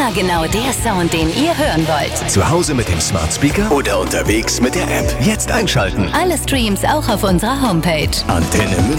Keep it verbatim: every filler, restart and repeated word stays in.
Immer genau der Sound, den ihr hören wollt. Zu Hause mit dem Smart Speaker oder unterwegs mit der App. Jetzt einschalten. Alle Streams auch auf unserer Homepage. Antenne München.